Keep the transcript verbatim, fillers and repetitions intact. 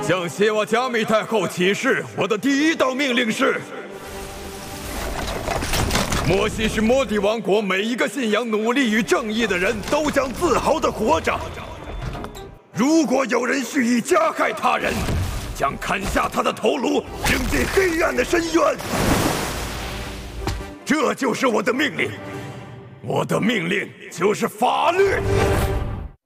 向谢瓦加米太后起誓，我的第一道命令是：摩西是摩底王国每一个信仰努力与正义的人都将自豪地活着。如果有人蓄意加害他人，将砍下他的头颅，扔进黑暗的深渊。这就是我的命令，我的命令就是法律。